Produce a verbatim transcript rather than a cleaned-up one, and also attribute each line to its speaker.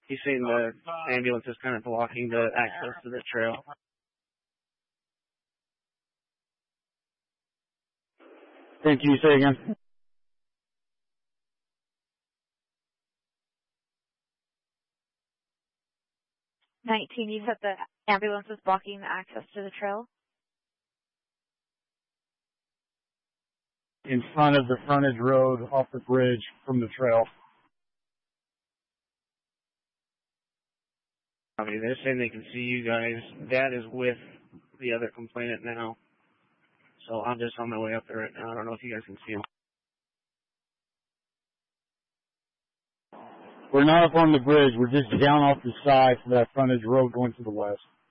Speaker 1: He's saying the ambulance is kind of blocking the access to the trail.
Speaker 2: Can you say again?
Speaker 3: nineteen, you said the ambulance is blocking the access to the trail?
Speaker 2: In front of the frontage road off the bridge from the trail.
Speaker 1: I mean, they're saying they can see you guys. Dad is with the other complainant now. So I'm just on my way up there right now. I don't know if you guys can see him.
Speaker 2: We're not up on the bridge. We're just down off the side for that frontage road going to the west.